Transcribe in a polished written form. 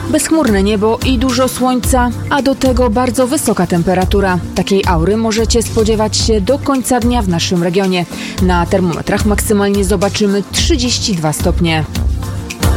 Bezchmurne niebo i dużo słońca, a do tego bardzo wysoka temperatura. Takiej aury możecie spodziewać się do końca dnia w naszym regionie. Na termometrach maksymalnie zobaczymy 32 stopnie.